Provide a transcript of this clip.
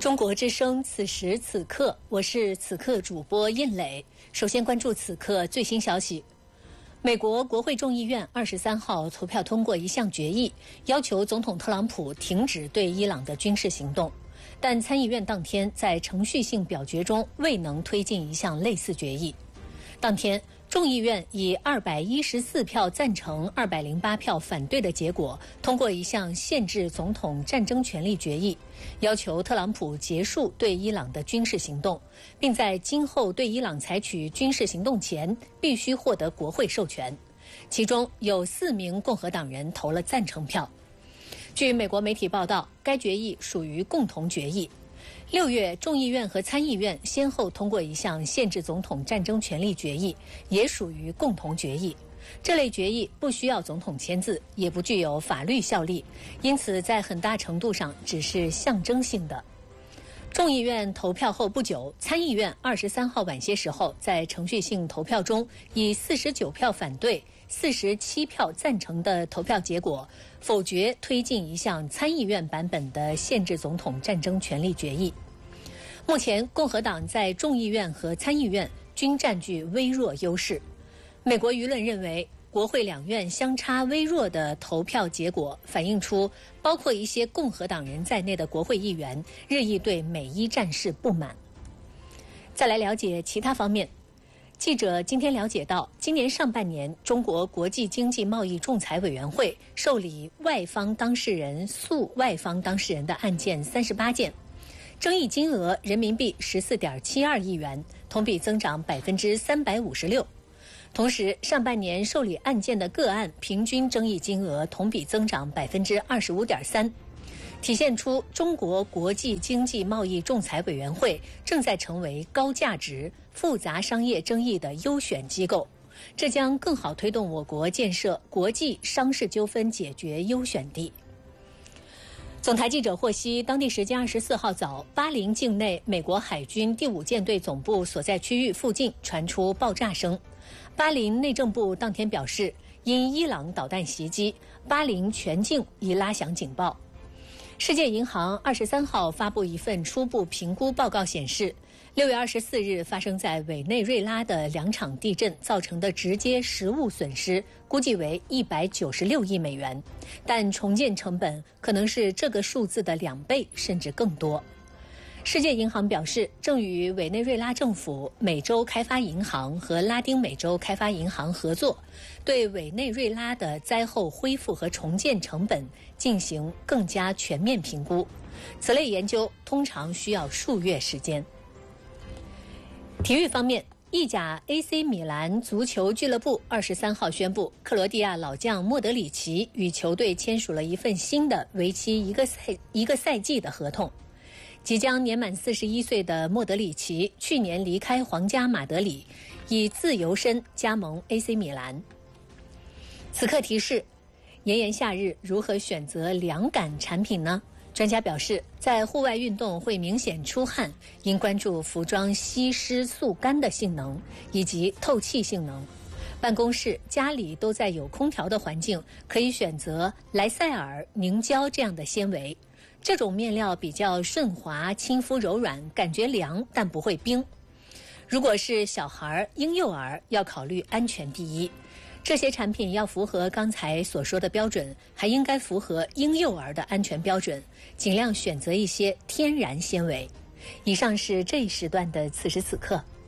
中国之声，此时此刻，我是此刻主播印磊。首先关注此刻最新消息。美国国会众议院23号投票通过一项决议，要求总统特朗普停止对伊朗的军事行动，但参议院当天在程序性表决中未能推进一项类似决议。当天，众议院以214票赞成、208票反对的结果，通过一项限制总统战争权力决议，要求特朗普结束对伊朗的军事行动，并在今后对伊朗采取军事行动前，必须获得国会授权。其中有4名共和党人投了赞成票。据美国媒体报道，该决议属于共同决议。6月，众议院和参议院先后通过一项限制总统战争权力决议，也属于共同决议。这类决议不需要总统签字，也不具有法律效力，因此在很大程度上只是象征性的。众议院投票后不久，参议院23号晚些时候在程序性投票中以49票反对、47票赞成的投票结果，否决推进一项参议院版本的限制总统战争权力决议。目前，共和党在众议院和参议院均占据微弱优势。美国舆论认为，国会两院相差微弱的投票结果反映出包括一些共和党人在内的国会议员日益对美伊战事不满。再来了解其他方面。记者今天了解到，今年上半年，中国国际经济贸易仲裁委员会受理外方当事人诉外方当事人的案件38件，争议金额人民币14.72亿元，同比增长356%。同时，上半年受理案件的个案平均争议金额同比增长25.3%，体现出中国国际经济贸易仲裁委员会正在成为高价值、复杂商业争议的优选机构，这将更好推动我国建设国际商事纠纷解决优选地。总台记者获悉，当地时间24号早，巴林境内美国海军第5舰队总部所在区域附近传出爆炸声。巴林内政部当天表示，因伊朗导弹袭击，巴林全境已拉响警报。世界银行23号发布一份初步评估报告显示，6月24日发生在委内瑞拉的2场地震造成的直接实物损失估计为196亿美元，但重建成本可能是这个数字的2倍甚至更多。世界银行表示，正与委内瑞拉政府、美洲开发银行和拉丁美洲开发银行合作，对委内瑞拉的灾后恢复和重建成本进行更加全面评估。此类研究通常需要数月时间。体育方面，意甲 AC 米兰足球俱乐部23号宣布，克罗地亚老将莫德里奇与球队签署了一份新的为期一个赛季的合同。即将年满41岁的莫德里奇去年离开皇家马德里，以自由身加盟 AC 米兰。此刻提示：炎炎夏日如何选择凉感产品呢？专家表示，在户外运动会明显出汗，应关注服装吸湿速干的性能以及透气性能。办公室、家里都在有空调的环境，可以选择莱赛尔、凝胶这样的纤维。这种面料比较顺滑、亲肤柔软，感觉凉但不会冰。如果是小孩、婴幼儿，要考虑安全第一。这些产品要符合刚才所说的标准，还应该符合婴幼儿的安全标准，尽量选择一些天然纤维。以上是这一时段的此时此刻。